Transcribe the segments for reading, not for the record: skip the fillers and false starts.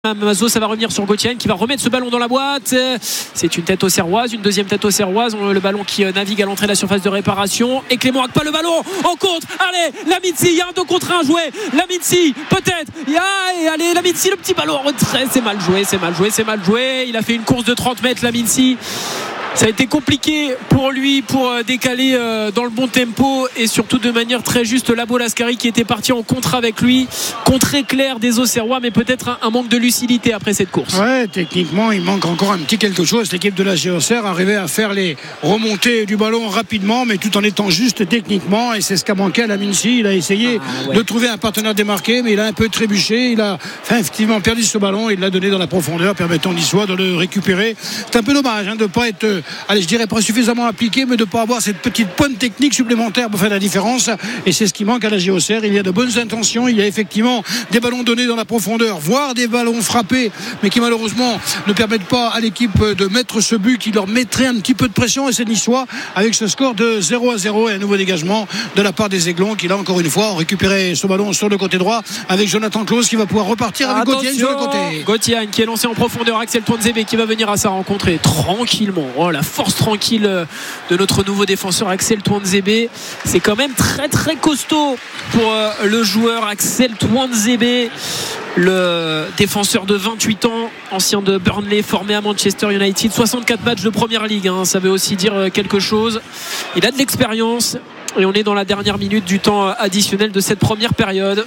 Mazo, ça va revenir sur Gauthier qui va remettre ce ballon dans la boîte. C'est une tête auxerroise, une deuxième tête auxerroise. Le ballon qui navigue à l'entrée de la surface de réparation. Et Clément Akpa, le ballon en contre. Allez, Laminsi, il y a un 2 contre 1 joué. Laminsi, peut-être. Allez, Laminsi, le petit ballon en retrait. C'est mal joué. Il a fait une course de 30 mètres, Laminsi. Ça a été compliqué pour lui pour décaler dans le bon tempo et surtout de manière très juste Labo Lascari qui était parti en contre avec lui. Contre éclair des Auxerrois, mais peut-être un manque de lucidité après cette course. Ouais, techniquement, il manque encore un petit quelque chose. L'équipe de la Auxerre arrivait à faire les remontées du ballon rapidement, mais tout en étant juste techniquement. Et c'est ce qu'a manqué à Laminsi. Il a essayé de trouver un partenaire démarqué, mais il a un peu trébuché. Il a effectivement perdu ce ballon. Il l'a donné dans la profondeur, permettant d'Issois de le récupérer. C'est un peu dommage de ne pas être, je dirais pas suffisamment appliqué, mais de ne pas avoir cette petite pointe technique supplémentaire pour faire la différence. Et c'est ce qui manque à la Auxerre. Il y a de bonnes intentions. Il y a effectivement des ballons donnés dans la profondeur, voire des ballons frappés, mais qui malheureusement ne permettent pas à l'équipe de mettre ce but qui leur mettrait un petit peu de pression. Et c'est Niçois avec ce score de 0-0 et un nouveau dégagement de la part des Aiglons qui là encore une fois ont récupéré ce ballon sur le côté droit avec Jonathan Claus qui va pouvoir repartir avec Gauthier sur le côté. Gauthier qui est lancé en profondeur. Axel Touanzebe qui va venir à sa rencontre et tranquillement. Oh, la force tranquille de notre nouveau défenseur Axel Touanzebe. C'est quand même très très costaud pour le joueur Axel Touanzebe, le défenseur de 28 ans, ancien de Burnley, formé à Manchester United. 64 matchs de Première Ligue, ça veut aussi dire quelque chose. Il a de l'expérience et on est dans la dernière minute du temps additionnel de cette première période.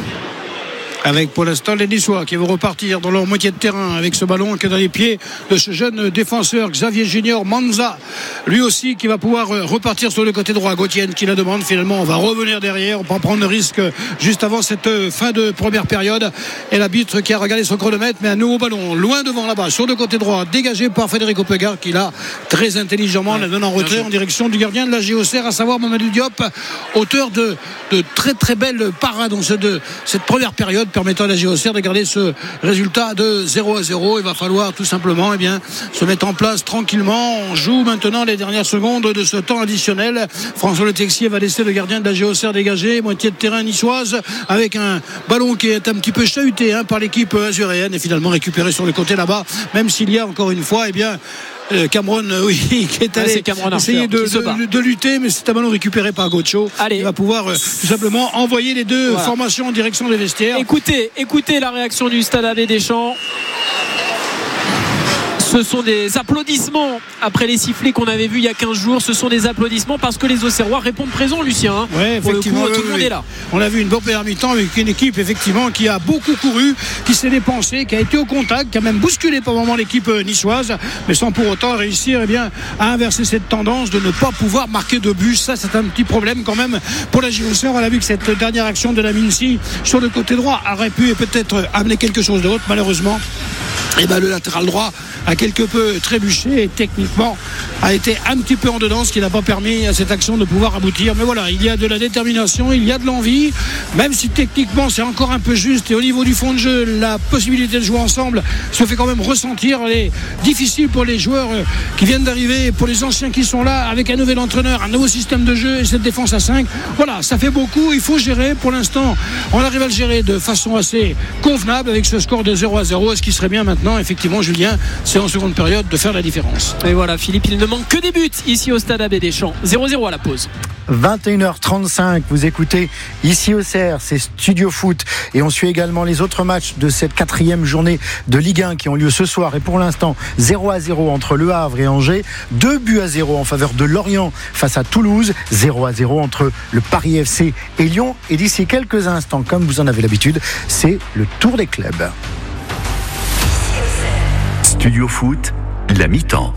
Avec pour l'instant les Niçois qui vont repartir dans leur moitié de terrain avec ce ballon qui est dans les pieds de ce jeune défenseur Xavier Junior Manza, lui aussi qui va pouvoir repartir sur le côté droit. Gauthier qui la demande, finalement on va revenir derrière, on va pas prendre de risque juste avant cette fin de première période. Et l'arbitre qui a regardé son chronomètre, mais un nouveau ballon loin devant là-bas sur le côté droit, dégagé par Federico Pegard qui là très intelligemment la donne en retrait en direction du gardien de la Auxerre, à savoir Mamadou Diop, auteur de très très belles parades dans cette première période, permettant à la Auxerre de garder ce résultat de 0-0. Il va falloir tout simplement se mettre en place tranquillement. On joue maintenant les dernières secondes de ce temps additionnel. François Le Texier va laisser le gardien de la Auxerre dégager, moitié de terrain niçoise, avec un ballon qui est un petit peu chahuté par l'équipe azuréenne et finalement récupéré sur le côté là-bas, même s'il y a encore une fois Cameron, qui est allé essayer de lutter, mais c'est un ballon récupéré par Gocho. Il va pouvoir tout simplement envoyer les deux formations en direction des vestiaires. Écoutez la réaction du stade Abbé Deschamps. Ce sont des applaudissements après les sifflets qu'on avait vus il y a 15 jours. Ce sont des applaudissements parce que les Auxerrois répondent présents, Lucien. Pour effectivement, le coup, tout le monde est là. On a vu une bonne première mi-temps avec une équipe effectivement qui a beaucoup couru, qui s'est dépensée, qui a été au contact, qui a même bousculé par moment l'équipe niçoise, mais sans pour autant réussir à inverser cette tendance de ne pas pouvoir marquer de but. Ça, c'est un petit problème quand même pour la Auxerre. On a vu que cette dernière action de Laminsi sur le côté droit aurait pu peut-être amener quelque chose d'autre. Malheureusement, le latéral droit a quelque peu trébuché et techniquement a été un petit peu en dedans, ce qui n'a pas permis à cette action de pouvoir aboutir. Mais voilà, il y a de la détermination, il y a de l'envie, même si techniquement c'est encore un peu juste, et au niveau du fond de jeu, la possibilité de jouer ensemble se fait quand même ressentir. Elle est difficile pour les joueurs qui viennent d'arriver, pour les anciens qui sont là, avec un nouvel entraîneur, un nouveau système de jeu et cette défense à 5. Voilà, ça fait beaucoup, il faut gérer. Pour l'instant, on arrive à le gérer de façon assez convenable avec ce score de 0-0. Ce qui serait bien maintenant, effectivement, Julien, c'est en seconde période de faire la différence. Et voilà, Philippe, il ne manque que des buts ici au stade Abbé Deschamps. 0-0 à la pause. 21h35, vous écoutez ici Auxerre, c'est Studio Foot, et on suit également les autres matchs de cette 4e journée de Ligue 1 qui ont lieu ce soir. Et pour l'instant, 0-0 entre Le Havre et Angers, 2-0 en faveur de Lorient face à Toulouse, 0-0 entre le Paris FC et Lyon. Et d'ici quelques instants, comme vous en avez l'habitude, c'est le tour des clubs. Studio Foot, la mi-temps.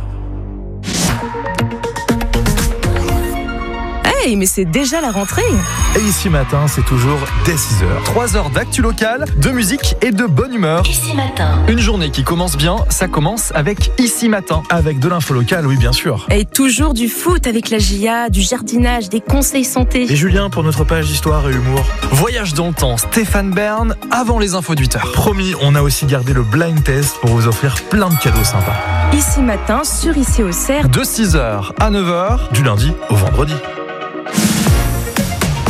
Hey, mais c'est déjà la rentrée. Et ici matin, c'est toujours dès 6h. 3 heures d'actu locale, de musique et de bonne humeur. Ici matin. Une journée qui commence bien, ça commence avec Ici matin. Avec de l'info locale, oui bien sûr. Et toujours du foot avec la GIA, du jardinage, des conseils santé. Et Julien pour notre page histoire et humour. Voyage dans le temps, Stéphane Bern, avant les infos de 8h. Promis, on a aussi gardé le blind test pour vous offrir plein de cadeaux sympas. Ici matin, sur Ici Auxerre. De 6h à 9h, du lundi au vendredi.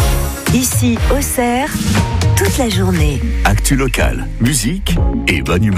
Ici Auxerre, toute la journée. Actu locale, musique et bonne humeur.